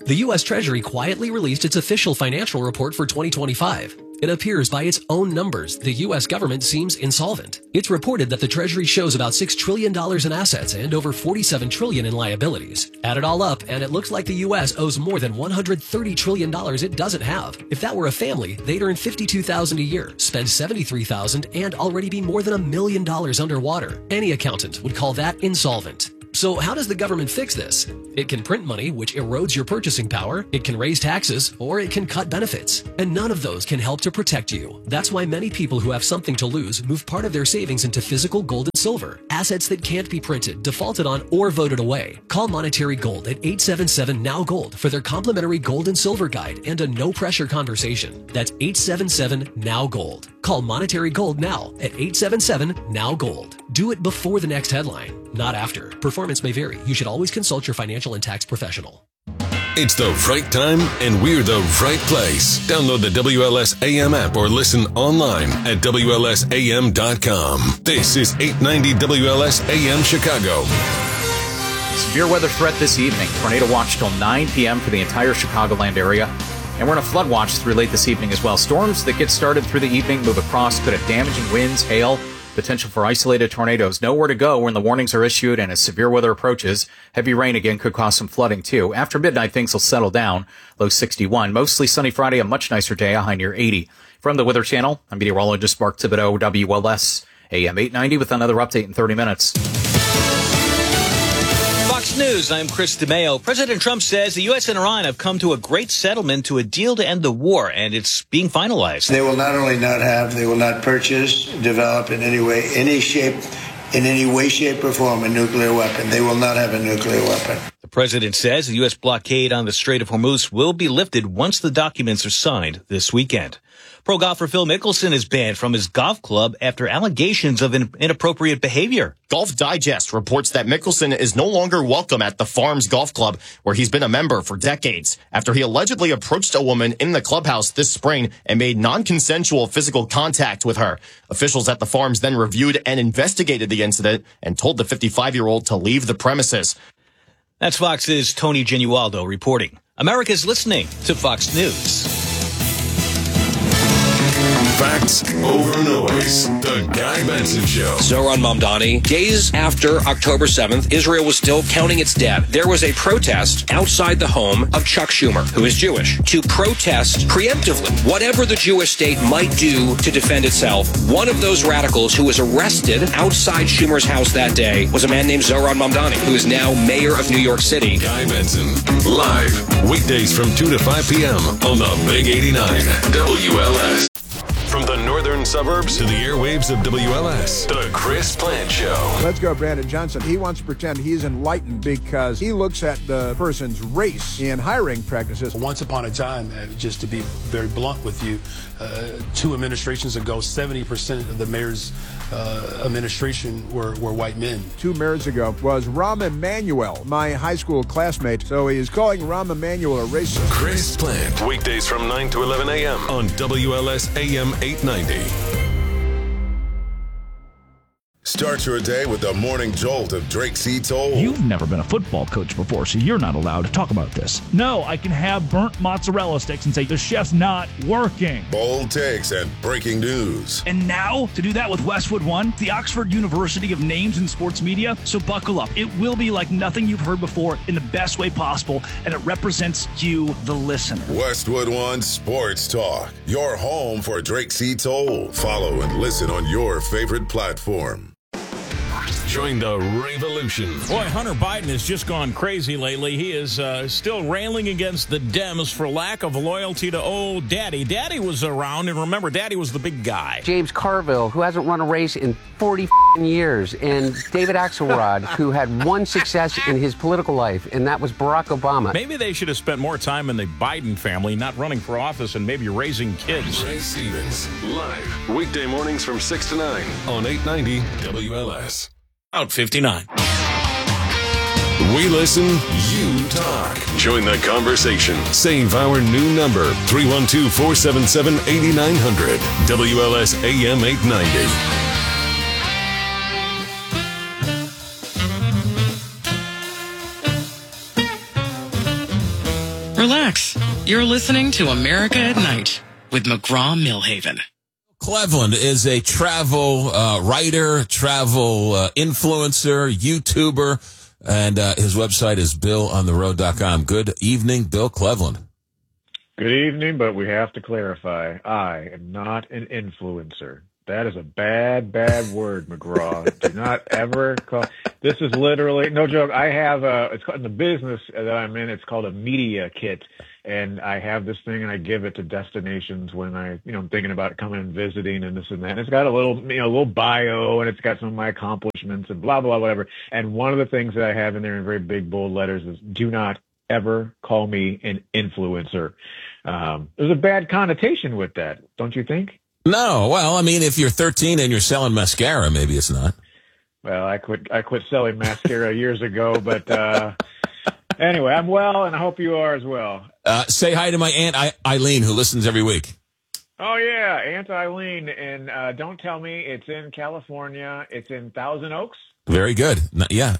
The U.S. Treasury quietly released its official financial report for 2025. It appears by its own numbers, the U.S. government seems insolvent. It's reported that the Treasury shows about $6 trillion in assets and over $47 trillion in liabilities. Add it all up, and it looks like the U.S. owes more than $130 trillion it doesn't have. If that were a family, they'd earn $52,000 a year, spend $73,000, and already be more than $1 million underwater. Any accountant would call that insolvent. So how does the government fix this? It can print money, which erodes your purchasing power, it can raise taxes, or it can cut benefits. And none of those can help to protect you. That's why many people who have something to lose move part of their savings into physical gold and silver, assets that can't be printed, defaulted on, or voted away. Call Monetary Gold at 877-NOW-GOLD for their complimentary gold and silver guide and a no-pressure conversation. That's 877-NOW-GOLD. Call Monetary Gold now at 877-NOW-GOLD. Do it before the next headline, not after. Performance may vary. You should always consult your financial and tax professional. It's the right time, and we're the right place. Download the WLS AM app or listen online at WLSAM.com. This is 890 WLS AM Chicago. Severe weather threat this evening. Tornado watch till 9 p.m. for the entire Chicagoland area. And we're in a flood watch through late this evening as well. Storms that get started through the evening move across, could have damaging winds, hail, potential for isolated tornadoes. Nowhere to go when the warnings are issued, and as severe weather approaches, heavy rain again could cause some flooding too. After midnight, things will settle down. Low 61. Mostly sunny Friday, a much nicer day, a high near 80. From the Weather Channel, I'm meteorologist Mark Thibodeau, WLS AM 890 with another update in 30 minutes. Fox News, I'm Chris DeMeo. President Trump says the U.S. and Iran have come to a great settlement to a deal to end the war, and it's being finalized. They will not only they will not purchase, develop in any way, shape, or form a nuclear weapon. They will not have a nuclear weapon. The president says the U.S. blockade on the Strait of Hormuz will be lifted once the documents are signed this weekend. Pro golfer Phil Mickelson is banned from his golf club after allegations of inappropriate behavior. Golf Digest reports that Mickelson is no longer welcome at the Farms Golf Club, where he's been a member for decades, after he allegedly approached a woman in the clubhouse this spring and made non-consensual physical contact with her. Officials at the Farms then reviewed and investigated the incident and told the 55-year-old to leave the premises. That's Fox's Tony Genualdo reporting. America's listening to Fox News. Facts over noise. The Guy Benson Show. Zohran Mamdani. Days after October 7th, Israel was still counting its dead. There was a protest outside the home of Chuck Schumer, who is Jewish, to protest preemptively whatever the Jewish state might do to defend itself. One of those radicals who was arrested outside Schumer's house that day was a man named Zohran Mamdani, who is now mayor of New York City. Guy Benson, live, weekdays from 2 to 5 p.m. on the Big 89 WLS. From the northern suburbs to the airwaves of WLS, the Chris Plant Show. Let's go, Brandon Johnson. He wants to pretend he's enlightened because he looks at the person's race in hiring practices. Once upon a time, just to be very blunt with you, 2 administrations ago, 70% of the mayor's administration were white men. 2 mayors ago was Rahm Emanuel, my high school classmate. So he is calling Rahm Emanuel a racist. Chris Plant, weekdays from 9 to 11 a.m. on WLS AM 890. Start your day with the morning jolt of Drake C. Toll. You've never been a football coach before, so you're not allowed to talk about this. No, I can have burnt mozzarella sticks and say the chef's not working. Bold takes and breaking news. And now, to do that with Westwood One, the Oxford University of names in sports media. So buckle up. It will be like nothing you've heard before in the best way possible, and it represents you, the listener. Westwood One Sports Talk, your home for Drake C. Toll. Follow and listen on your favorite platform. Join the revolution. Boy, Hunter Biden has just gone crazy lately. He is still railing against the Dems for lack of loyalty to old Daddy. Daddy was around, and remember, Daddy was the big guy. James Carville, who hasn't run a race in 40 years, and David Axelrod, who had one success in his political life, and that was Barack Obama. Maybe they should have spent more time in the Biden family, not running for office and maybe raising kids. Ray Stevens, live, weekday mornings from 6 to 9 on 890 WLS. Out 59. We listen, you talk. Join the conversation. Save our new number, 312-477-8900. WLS AM 890. Relax. You're listening to America at Night with McGraw-Milhaven. Cleveland is a travel writer, travel influencer, YouTuber, and his website is BillOnTheRoad.com. Good evening, Bill Cleveland. Good evening, but we have to clarify. I am not an influencer. That is a bad, bad word, McGraw. Do not ever call. This is literally, no joke, I have it's called, in the business that I'm in, it's called a media kit. And I have this thing and I give it to destinations when I'm thinking about coming and visiting and this and that. And it's got a little bio and it's got some of my accomplishments and blah, blah, whatever. And one of the things that I have in there in very big, bold letters is do not ever call me an influencer. There's a bad connotation with that, don't you think? No. Well, I mean, if you're 13 and you're selling mascara, maybe it's not. Well, I quit selling mascara years ago, but anyway, I'm well, and I hope you are as well. Say hi to my Aunt Eileen, who listens every week. Oh, yeah, Aunt Eileen, and don't tell me it's in California. It's in Thousand Oaks. Very good. Yeah.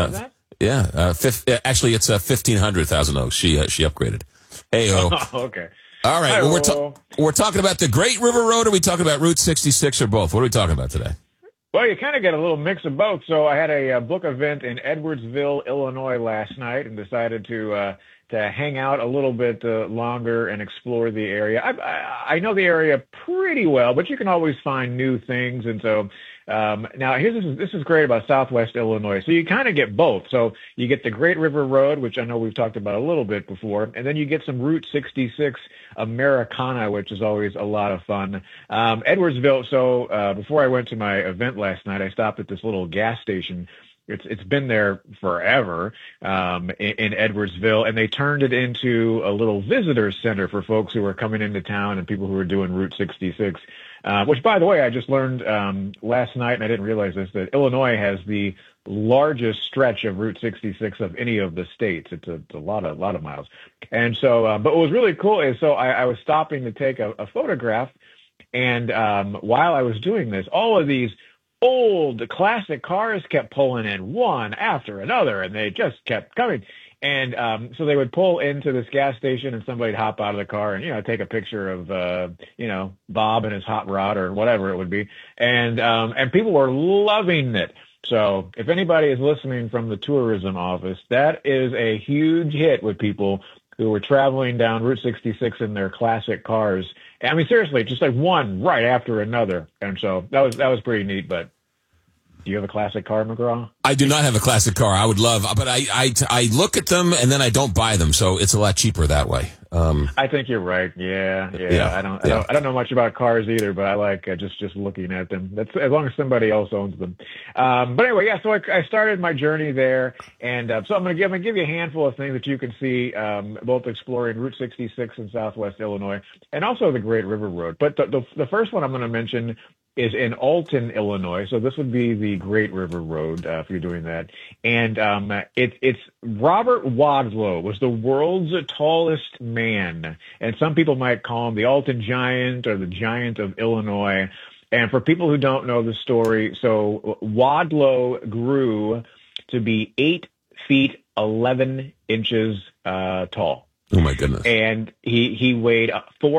Actually, it's 1,500 Thousand Oaks. She upgraded. Hey-o. Oh, okay. All right. Well, we're talking about the Great River Road, or are we talking about Route 66, or both? What are we talking about today? Well, you kind of get a little mix of both. So I had a book event in Edwardsville, Illinois last night and decided to hang out a little bit longer and explore the area. I know the area pretty well, but you can always find new things. And so now this is great about Southwest Illinois. So you kind of get both. So you get the Great River Road, which I know we've talked about a little bit before, and then you get some Route 66 Americana, which is always a lot of fun. Edwardsville. So before I went to my event last night, I stopped at this little gas station. It's been there forever in Edwardsville, and they turned it into a little visitor center for folks who are coming into town and people who are doing Route 66. Which, by the way, I just learned last night, and I didn't realize this, that Illinois has the largest stretch of Route 66 of any of the states. It's a lot of miles. And so, but what was really cool is, so I was stopping to take a photograph, and while I was doing this, all of these old classic cars kept pulling in one after another, and they just kept coming. And so they would pull into this gas station, and somebody'd hop out of the car and take a picture of Bob and his hot rod or whatever it would be, and people were loving it. So if anybody is listening from the tourism office, that is a huge hit with people who were traveling down Route 66 in their classic cars. I mean, seriously, just like one right after another. And so that was pretty neat. But do you have a classic car, McGraw? I do not have a classic car. I would love, but I look at them and then I don't buy them, so it's a lot cheaper that way. I think you're right. Yeah. I don't know much about cars either, but I like just looking at them. That's as long as somebody else owns them. But anyway, yeah. So I started my journey there, and so I'm gonna give you a handful of things that you can see, both exploring Route 66 in Southwest Illinois and also the Great River Road. But the first one I'm going to mention is in Alton, Illinois. So this would be the Great River Road if you're doing that. And it's Robert Wadlow was the world's tallest man. And some people might call him the Alton Giant or the Giant of Illinois. And for people who don't know the story, so Wadlow grew to be 8 feet 11 inches tall. Oh, my goodness. And he weighed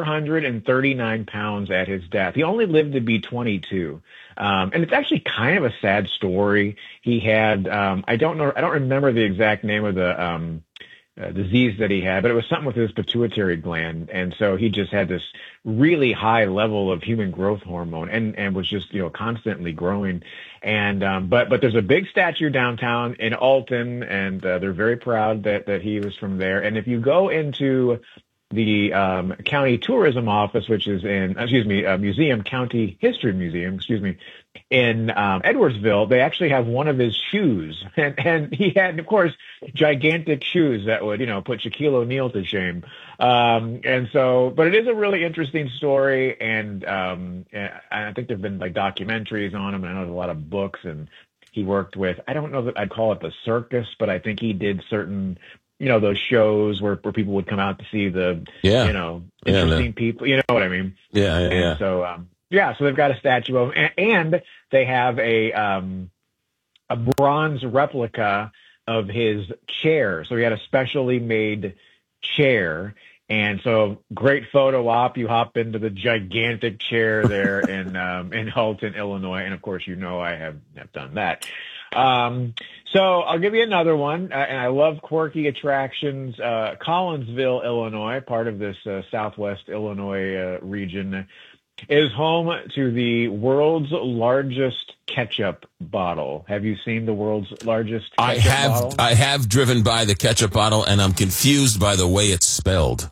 439 pounds at his death. He only lived to be 22. And it's actually kind of a sad story. He had, I don't remember the exact name of the disease that he had, but it was something with his pituitary gland. And so he just had this really high level of human growth hormone and was just, constantly growing. And, but there's a big statue downtown in Alton, and they're very proud that he was from there. And if you go into the county tourism office, which is in, County History Museum, in Edwardsville, they actually have one of his shoes. And he had, of course, gigantic shoes that would, put Shaquille O'Neal to shame. And so, but it is a really interesting story. And I think there've been like documentaries on him. And I know there's a lot of books, and he worked with, I don't know that I'd call it the circus, but I think he did certain, those shows where people would come out to see the, interesting people, you know what I mean? Yeah. So, so they've got a statue of him, and they have a bronze replica of his chair. So he had a specially made chair. And so great photo op. You hop into the gigantic chair there in Halton, Illinois. And of course, I have done that. So I'll give you another one. And I love quirky attractions. Collinsville, Illinois, part of this Southwest Illinois region, is home to the world's largest ketchup bottle. Have you seen the world's largest ketchup bottle? I have driven by the ketchup bottle, and I'm confused by the way it's spelled.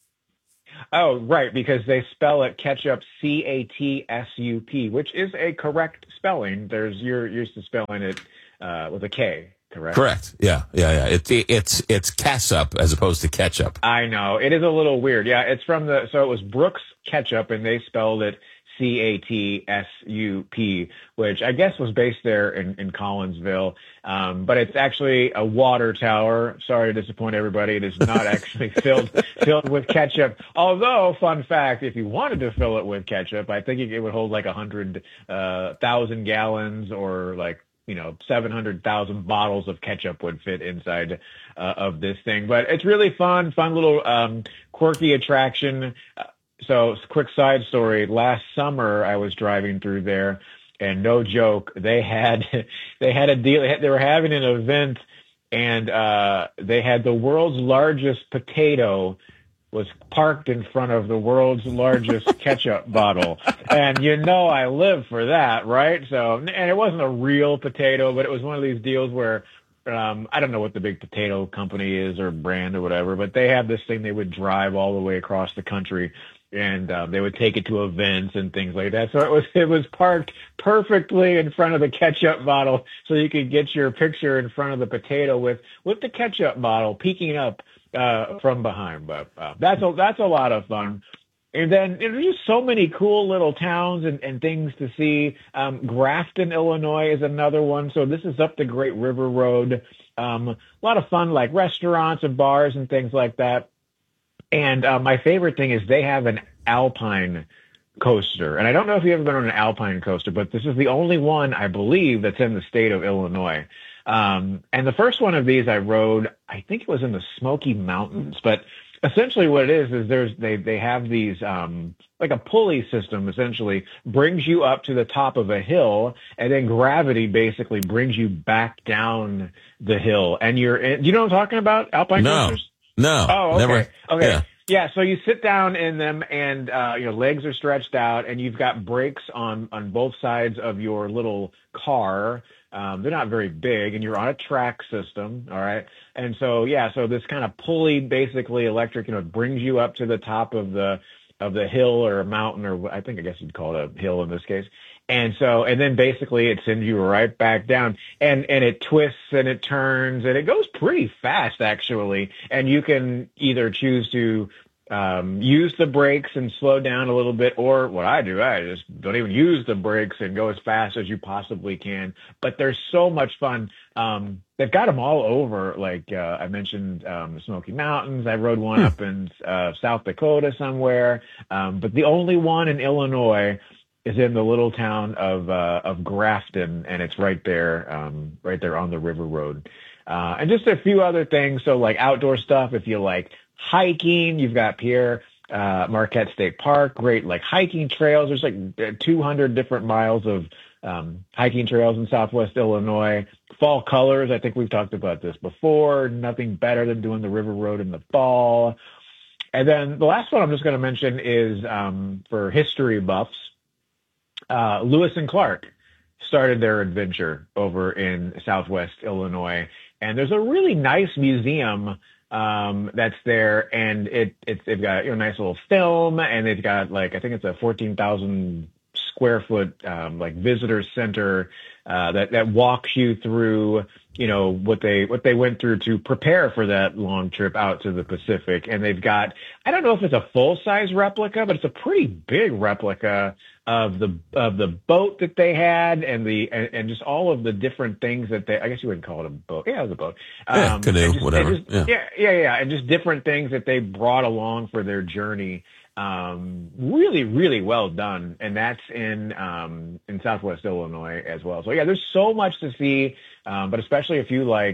Oh, right, because they spell it ketchup, C-A-T-S-U-P, which is a correct spelling. You're used to spelling it with a K, correct? Correct. Yeah. It's catsup as opposed to ketchup. I know. It is a little weird. Yeah, it's so it was Brooks Ketchup, and they spelled it C-A-T-S-U-P, which I guess was based there in Collinsville. But it's actually a water tower. Sorry to disappoint everybody. It is not actually filled with ketchup. Although, fun fact, if you wanted to fill it with ketchup, I think it would hold like 100,000 gallons or 700,000 bottles of ketchup would fit inside of this thing. But it's really fun little quirky attraction. So, quick side story. Last summer, I was driving through there, and no joke, they had a deal. They were having an event, and they had the world's largest potato was parked in front of the world's largest ketchup bottle. And I live for that, right? So, and it wasn't a real potato, but it was one of these deals where I don't know what the big potato company is or brand or whatever, but they had this thing they would drive all the way across the country. And they would take it to events and things like that. So it was parked perfectly in front of the ketchup bottle, so you could get your picture in front of the potato with the ketchup bottle peeking up from behind. But that's a lot of fun. And then there's just so many cool little towns and things to see. Grafton, Illinois is another one. So this is up the Great River Road. A lot of fun, like restaurants and bars and things like that. And my favorite thing is they have an alpine coaster. And I don't know if you've ever been on an alpine coaster, but this is the only one, I believe, that's in the state of Illinois. And the first one of these I rode, I think it was in the Smoky Mountains. But essentially what it is they have these like a pulley system, essentially brings you up to the top of a hill, and then gravity basically brings you back down the hill. And do you know what I'm talking about? Alpine coasters? No. Oh, okay. Never. Okay. Yeah. So you sit down in them, and your legs are stretched out, and you've got brakes on both sides of your little car. They're not very big, and you're on a track system. All right. And so this kind of pulley, basically electric, brings you up to the top of the hill or a mountain, or I guess you'd call it a hill in this case. And then basically it sends you right back down, and it twists and it turns, and it goes pretty fast actually. And you can either choose to use the brakes and slow down a little bit, or what I do, I just don't even use the brakes and go as fast as you possibly can. But they're so much fun. They've got them all over. Like I mentioned, the Smoky Mountains. I rode one up in South Dakota somewhere, but the only one in Illinois is in the little town of Grafton, and it's right there on the River Road. And just a few other things. So like outdoor stuff, if you like hiking, you've got Pierre Marquette State Park, great like hiking trails. There's like 200 different miles of hiking trails in Southwest Illinois. Fall colors, I think we've talked about this before. Nothing better than doing the River Road in the fall. And then the last one I'm just going to mention is for history buffs. Lewis and Clark started their adventure over in Southwest Illinois, and there's a really nice museum that's there, and they've got a nice little film, and they've got I think it's a 14,000 square foot visitor center that walks you through what they went through to prepare for that long trip out to the Pacific. And they've got, I don't know if it's a full size replica, but it's a pretty big replica of the boat that they had, and just all of the different things that I guess you wouldn't call it a boat. Yeah, it was a boat. Canoe, whatever. And just different things that they brought along for their journey. Really, really well done. And that's in Southwest Illinois as well. So yeah, there's so much to see. But especially if you like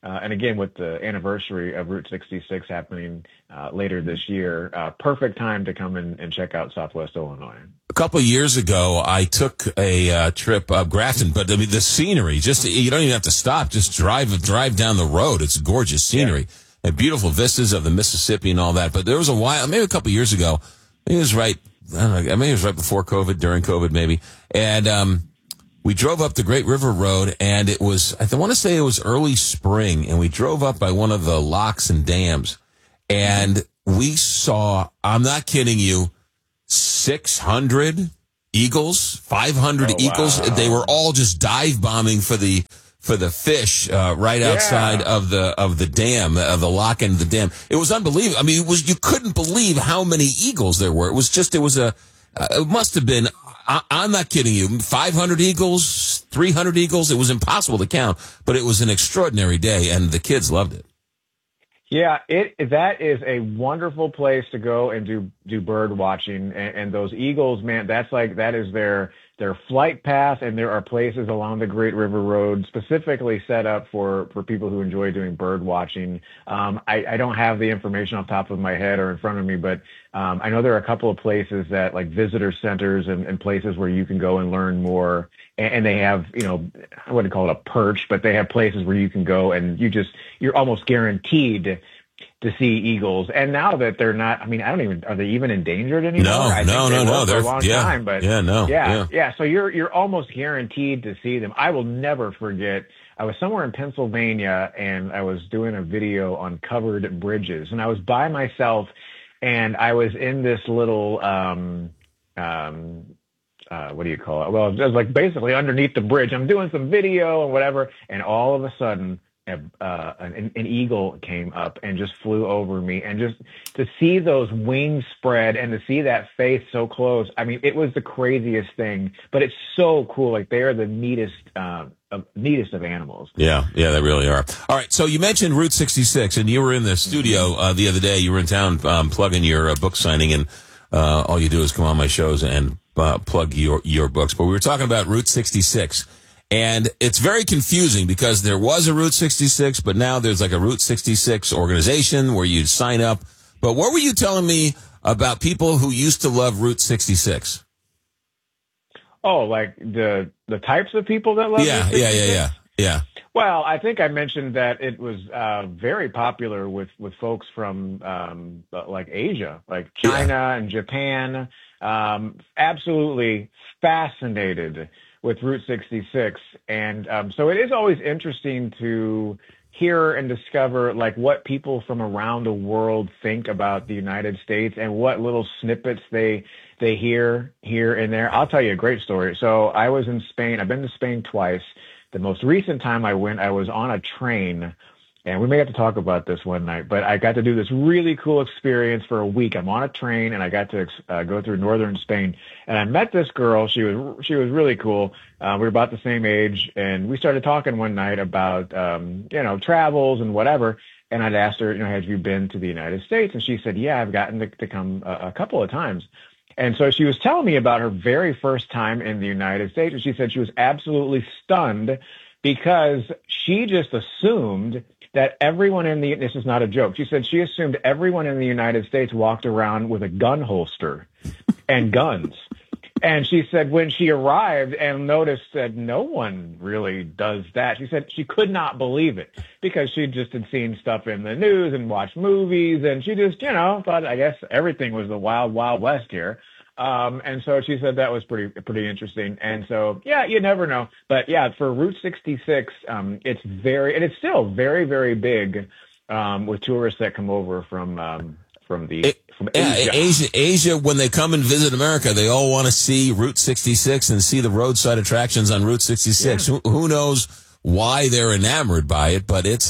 And again, with the anniversary of Route 66 happening later this year, perfect time to come and check out Southwest Illinois. A couple of years ago, I took a trip up Grafton, but I mean the scenery, just you don't even have to stop, just drive down the road. It's gorgeous scenery and beautiful vistas of the Mississippi and all that. But there was a while, maybe a couple of years ago, it was right, I don't know, maybe it was right before COVID, during COVID maybe, and we drove up the Great River Road, and it was, I want to say it was early spring, and we drove up by one of the locks and dams, and we saw, I'm not kidding you, 600 eagles, 500 eagles. Wow. They were all just dive bombing for the fish right outside of the dam, the lock end of the dam. It was unbelievable. I mean, you couldn't believe how many eagles there were. It must have been, I'm not kidding you, 500 eagles, 300 eagles. It was impossible to count, but it was an extraordinary day, and the kids loved it. Yeah, that is a wonderful place to go and do bird watching, and those eagles, man, that is their flight path, and there are places along the Great River Road specifically set up for people who enjoy doing bird watching. I don't have the information off the top of my head or in front of me, but I know there are a couple of places that, like visitor centers and places where you can go and learn more. And they have, I wouldn't call it a perch, but they have places where you can go and you're almost guaranteed to see eagles. And now that they're not, I mean, are they even endangered anymore? No. They're for a long time, but yeah. So you're almost guaranteed to see them. I will never forget. I was somewhere in Pennsylvania and I was doing a video on covered bridges, and I was by myself, and I was in this little, what do you call it? Well, it was like basically underneath the bridge. I'm doing some video and whatever, and all of a sudden, an eagle came up and just flew over me, and just to see those wings spread and to see that face so close. I mean, it was the craziest thing, but it's so cool. Like, they are the neatest of animals. Yeah, they really are. All right. So you mentioned Route 66, and you were in the studio the other day. You were in town plugging your book signing, and all you do is come on my shows and plug your books. But we were talking about Route 66. And it's very confusing because there was a Route 66, but now there's like a Route 66 organization where you sign up. But what were you telling me about people who used to love Route 66? Oh, like the types of people that love Route 66? Yeah. Well, I think I mentioned that it was very popular with folks from like Asia, like China and Japan. Absolutely fascinated with Route 66. And so it is always interesting to hear and discover like what people from around the world think about the United States and what little snippets they hear here and there. I'll tell you a great story. So I was in Spain. I've been to Spain twice. The most recent time I went, I was on a train, and we may have to talk about this one night, but I got to do this really cool experience for a week. I'm on a train, and I got to go through northern Spain, and I met this girl. She was really cool. We were about the same age, and we started talking one night about, travels and whatever. And I'd asked her, have you been to the United States? And she said, yeah, I've gotten to come a couple of times. And so she was telling me about her very first time in the United States, and she said she was absolutely stunned because she just assumed that everyone this is not a joke, she said she assumed everyone in the United States walked around with a gun holster and guns. And she said when she arrived and noticed that no one really does that, she said she could not believe it because she just had seen stuff in the news and watched movies, and she just, thought, I guess everything was the wild, wild west here. And so she said that was pretty interesting. And so, yeah, you never know. But yeah, for Route 66, it's still very, very big, with tourists that come over from Asia. Asia, when they come and visit America, they all want to see Route 66 and see the roadside attractions on Route 66. Yeah. Who knows why they're enamored by it? But that's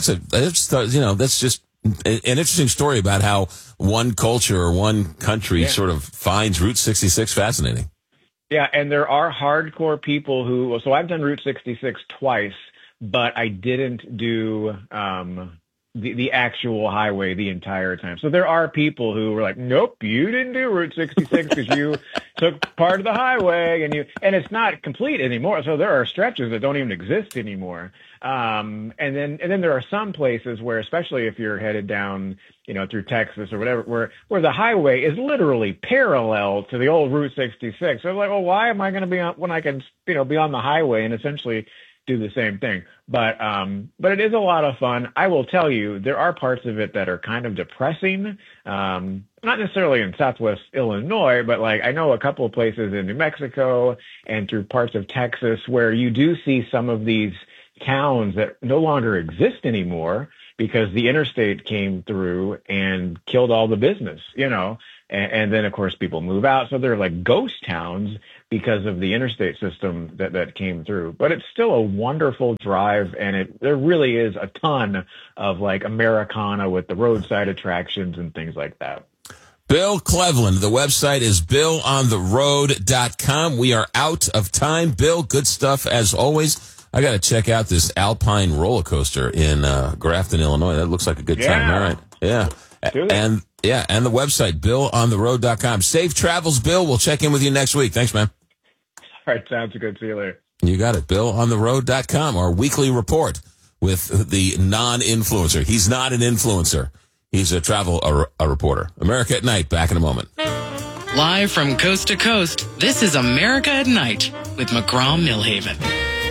just an interesting story about how one culture or one country sort of finds Route 66 fascinating. Yeah, and there are hardcore people so I've done Route 66 twice, but I didn't do the actual highway the entire time. So there are people who were like, nope, you didn't do Route 66 because took part of the highway, and it's not complete anymore. So there are stretches that don't even exist anymore. And then there are some places where, especially if you're headed down, through Texas or whatever, where the highway is literally parallel to the old Route 66. So I'm like, well, why am I going to be on when I can, be on the highway and essentially do the same thing? But it is a lot of fun. I will tell you, there are parts of it that are kind of depressing. Not necessarily in Southwest Illinois, but I know a couple of places in New Mexico and through parts of Texas where you do see some of these towns that no longer exist anymore because the interstate came through and killed all the business, and then of course people move out. So they're like ghost towns because of the interstate system that came through. But it's still a wonderful drive, and there really is a ton of Americana with the roadside attractions and things like that. Bill Cleveland. The website is BillOnTheRoad.com. We are out of time. Bill, good stuff as always. I got to check out this Alpine roller coaster in Grafton, Illinois. That looks like a good time. All right. Yeah. And the website, BillOnTheRoad.com. Safe travels, Bill. We'll check in with you next week. Thanks, man. All right. Sounds good. See you later. You got it. BillOnTheRoad.com, our weekly report with the non-influencer. He's not an influencer. He's a travel reporter. America at Night. Back in a moment. Live from coast to coast, this is America at Night with McGraw-Milhaven.